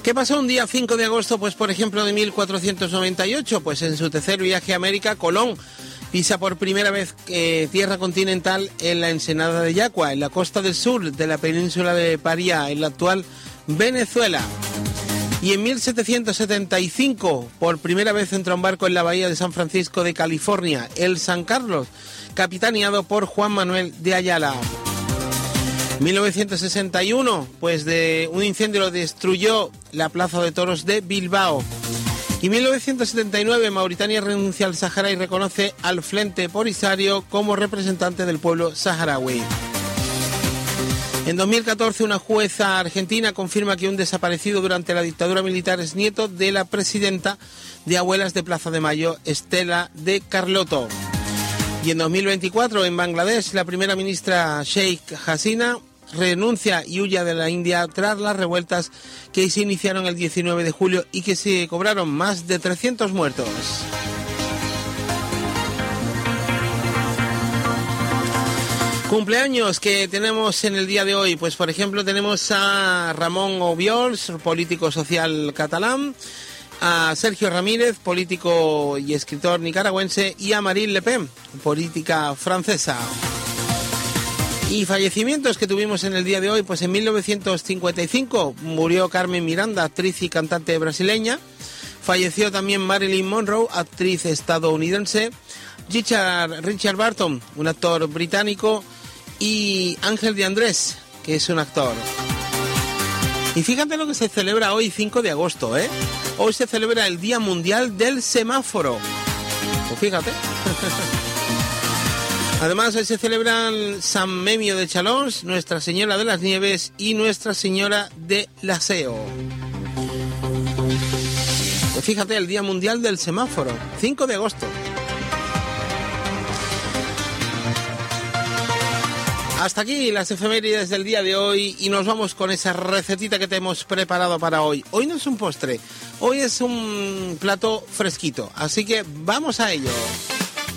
¿Qué pasó un día 5 de agosto, pues por ejemplo de 1498? Pues en su tercer viaje a América, Colón pisa por primera vez tierra continental en la ensenada de Yaqua, en la costa del sur de la península de Paria, en la actual Venezuela. Y en 1775, por primera vez entró un barco en la bahía de San Francisco de California, el San Carlos, capitaneado por Juan Manuel de Ayala. 1961, pues de un incendio destruyó la plaza de toros de Bilbao. Y 1979, Mauritania renuncia al Sáhara y reconoce al Frente Polisario como representante del pueblo saharaui. En 2014, una jueza argentina confirma que un desaparecido durante la dictadura militar es nieto de la presidenta de Abuelas de Plaza de Mayo, Estela de Carlotto. Y en 2024, en Bangladesh, la primera ministra Sheikh Hasina renuncia y huye de la India tras las revueltas que se iniciaron el 19 de julio y que se cobraron más de 300 muertos. Cumpleaños que tenemos en el día de hoy, pues por ejemplo tenemos a Ramón Obiols, político social catalán, a Sergio Ramírez, político y escritor nicaragüense, y a Marine Le Pen, política francesa. Y fallecimientos que tuvimos en el día de hoy, pues en 1955 murió Carmen Miranda, actriz y cantante brasileña. Falleció también Marilyn Monroe, actriz estadounidense. Richard Burton, un actor británico. Y Ángel de Andrés, que es un actor. Y fíjate lo que se celebra hoy, 5 de agosto, ¿eh? Hoy se celebra el Día Mundial del Semáforo. Pues fíjate. Además, hoy se celebran San Memio de Chalons, Nuestra Señora de las Nieves y Nuestra Señora de Laseo. Pues fíjate, el Día Mundial del Semáforo, 5 de agosto. Hasta aquí las efemérides del día de hoy y nos vamos con esa recetita que te hemos preparado para hoy. Hoy no es un postre, hoy es un plato fresquito, así que vamos a ello.